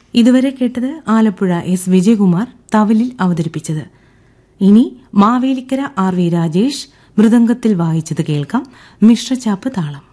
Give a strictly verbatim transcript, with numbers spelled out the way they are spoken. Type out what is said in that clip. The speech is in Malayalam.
ഇതുവരെ കേട്ടത് ആലപ്പുഴ എസ് വിജയകുമാർ തവലിൽ അവതരിപ്പിച്ചത്. ഇനി മാവേലിക്കര ആർ വി രാജേഷ് മൃദംഗത്തിൽ വായിച്ചത് കേൾക്കാം. മിശ്രചാപ്പ് താളം.